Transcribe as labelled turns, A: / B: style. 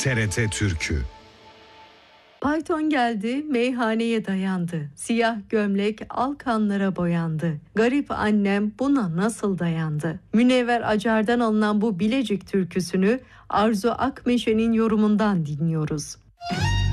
A: TRT Türkü.
B: Payton geldi, meyhaneye dayandı. Siyah gömlek alkanlara boyandı. Garip annem buna nasıl dayandı? Münevver Acar'dan alınan bu Bilecik türküsünü Arzu Akmeşe'nin yorumundan dinliyoruz.